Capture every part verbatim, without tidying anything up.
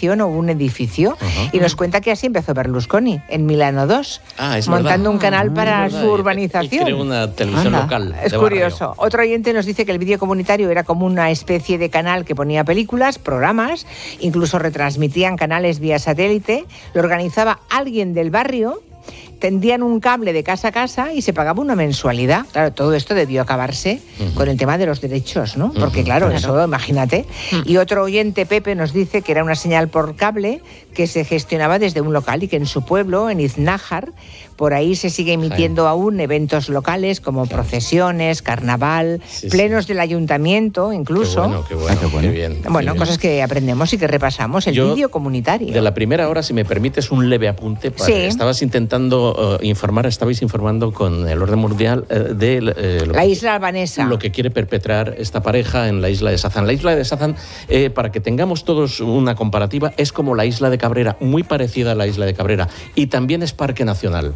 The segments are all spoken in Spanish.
urbanización o un edificio. Uh-huh. Y nos cuenta que así empezó Berlusconi, en Milano dos, ah, es montando verdad. un canal ah, para su urbanización. Y creó una televisión Anda. local. Es curioso. Barrio. Otro oyente nos dice que el vídeo comunitario era como una especie de canal que ponía películas, programas, incluso retransmitían canales vía satélite, lo organizaba alguien del barrio, tendían un cable de casa a casa y se pagaba una mensualidad. Claro, todo esto debió acabarse uh-huh. con el tema de los derechos, ¿no? Porque uh-huh. claro, claro, eso, imagínate. Uh-huh. Y otro oyente, Pepe, nos dice que era una señal por cable que se gestionaba desde un local y que en su pueblo, en Iznájar, por ahí se sigue emitiendo sí. aún eventos locales como claro. procesiones, carnaval, sí, plenos sí. del ayuntamiento, incluso. Qué bueno, qué bueno, qué bueno. Qué bien, bueno qué cosas bien. que aprendemos y que repasamos. El vídeo comunitario. De la primera hora, si me permites un leve apunte, para, sí. estabas intentando uh, informar, estabais informando con el orden mundial uh, de uh, la isla albanesa. Lo que quiere perpetrar esta pareja en la isla de Sazán. La isla de Sazán, eh, para que tengamos todos una comparativa, es como la isla de Cabrera, muy parecida a la isla de Cabrera, y también es parque nacional.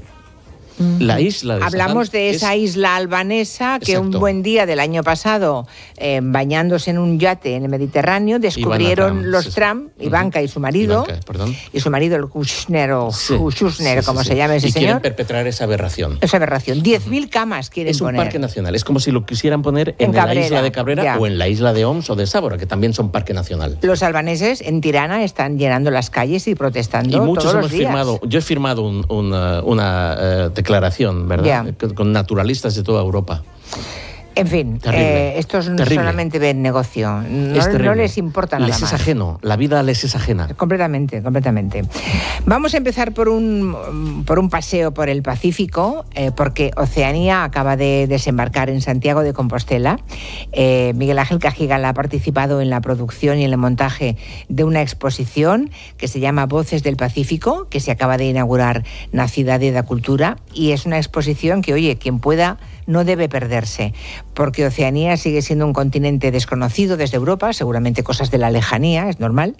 La isla de Hablamos Sazán de esa es... isla albanesa que Exacto. un buen día del año pasado, eh, bañándose en un yate en el Mediterráneo, descubrieron Trump, los sí, Trump, sí. Ivanka y su marido, Ivanka, y su marido el Kushner o sí, Kushner, sí, como sí, se llama ese y señor. Y quieren perpetrar esa aberración. Esa aberración. diez mil camas quieren es poner. Es un parque nacional. Es como si lo quisieran poner en, en la isla de Cabrera ya. o en la isla de Oms o de Sábora, que también son parque nacional. Los albaneses en Tirana están llenando las calles y protestando y muchos todos hemos los días. firmado. Yo he firmado un, una, una uh, declaración, ¿verdad? Yeah. Con naturalistas de toda Europa. En fin, eh, estos no terrible. solamente ven negocio, no, no les importa nada les más. Les es ajeno, la vida les es ajena. Completamente, completamente. Vamos a empezar por un, por un paseo por el Pacífico, eh, porque Oceanía acaba de desembarcar en Santiago de Compostela. Eh, Miguel Ángel Cajigal ha participado en la producción y en el montaje de una exposición que se llama Voces del Pacífico, que se acaba de inaugurar en la Cidade da Cultura, y es una exposición que, oye, quien pueda no debe perderse, porque Oceanía sigue siendo un continente desconocido desde Europa, seguramente cosas de la lejanía, es normal.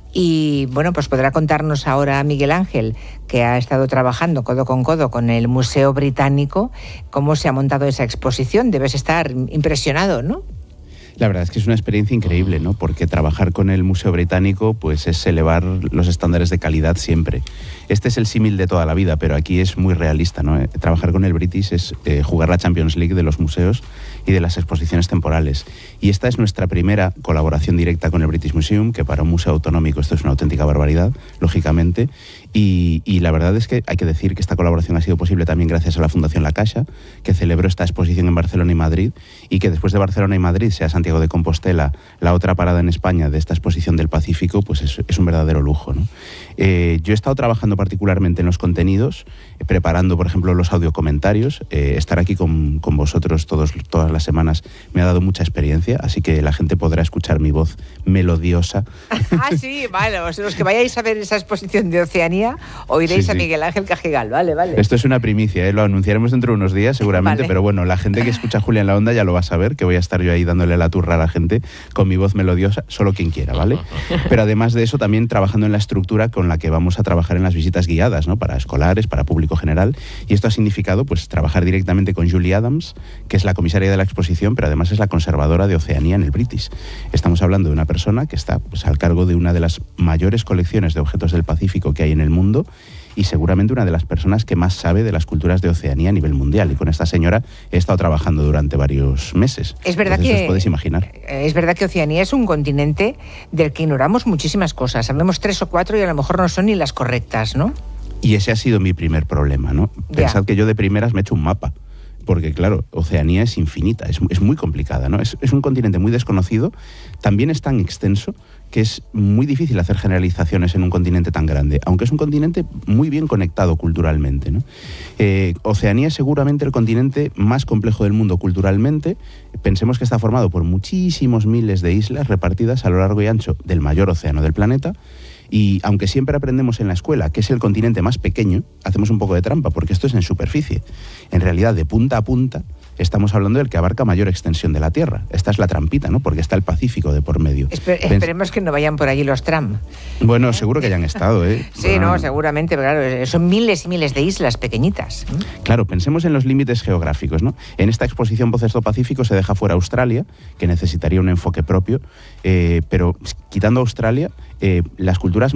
Y bueno, pues podrá contarnos ahora Miguel Ángel, que ha estado trabajando codo con codo con el Museo Británico, cómo se ha montado esa exposición. Debes estar impresionado, ¿no? La verdad es que es una experiencia increíble, ¿no? Porque trabajar con el Museo Británico pues es elevar los estándares de calidad siempre. Este es el símil de toda la vida, pero aquí es muy realista, ¿no? Eh, trabajar con el British es eh, jugar la Champions League de los museos y de las exposiciones temporales. Y esta es nuestra primera colaboración directa con el British Museum, que para un museo autonómico esto es una auténtica barbaridad, lógicamente. Y, y la verdad es que hay que decir que esta colaboración ha sido posible también gracias a la Fundación La Caixa, que celebró esta exposición en Barcelona y Madrid, y que después de Barcelona y Madrid sea Santiago de Compostela la otra parada en España de esta exposición del Pacífico, pues es, es un verdadero lujo, ¿no? Eh, yo he estado trabajando particularmente en los contenidos, eh, preparando, por ejemplo, los audiocomentarios. Eh, estar aquí con, con vosotros todos, todas las semanas me ha dado mucha experiencia, así que la gente podrá escuchar mi voz melodiosa. Ah, sí, vale. Los que vayáis a ver esa exposición de Oceanía, oiréis sí, sí. a Miguel Ángel Cajigal, vale, vale. Esto es una primicia, ¿eh? Lo anunciaremos dentro de unos días seguramente, vale. Pero bueno, la gente que escucha Julia en la Onda ya lo va a saber, que voy a estar yo ahí dándole la turra a la gente con mi voz melodiosa, solo quien quiera, ¿vale? Pero además de eso, también trabajando en la estructura con la que vamos a trabajar en las visitas guiadas, ¿no? Para escolares, para público general, y esto ha significado pues trabajar directamente con Julie Adams, que es la comisaria de la exposición, pero además es la conservadora de Oceanía en el British. Estamos hablando de una persona que está pues, al cargo de una de las mayores colecciones de objetos del Pacífico que hay en el mundo, y seguramente una de las personas que más sabe de las culturas de Oceanía a nivel mundial. Y con esta señora he estado trabajando durante varios meses. Es verdad Entonces, que os podéis imaginar. Es verdad que Oceanía es un continente del que ignoramos muchísimas cosas. Sabemos tres o cuatro y a lo mejor no son ni las correctas, ¿no? Y ese ha sido mi primer problema, ¿no? Ya. Pensad que yo de primeras me he hecho un mapa. Porque, claro, Oceanía es infinita, es, es muy complicada, ¿no? Es, es un continente muy desconocido, también es tan extenso que es muy difícil hacer generalizaciones en un continente tan grande, aunque es un continente muy bien conectado culturalmente, ¿no? Eh, Oceanía es seguramente el continente más complejo del mundo culturalmente. Pensemos que está formado por muchísimos miles de islas repartidas a lo largo y ancho del mayor océano del planeta. Y aunque siempre aprendemos en la escuela que es el continente más pequeño, hacemos un poco de trampa, porque esto es en superficie. En realidad, de punta a punta, estamos hablando del que abarca mayor extensión de la Tierra. Esta es la trampita, ¿no? Porque está el Pacífico de por medio. Esper esperemos que no vayan por allí los Trump. Bueno, seguro que hayan estado, ¿eh? Sí, bueno, no, seguramente, pero claro, son miles y miles de islas pequeñitas. Claro, pensemos en los límites geográficos, ¿no? En esta exposición Voces del Pacífico se deja fuera Australia, que necesitaría un enfoque propio, eh, pero quitando Australia, eh, las culturas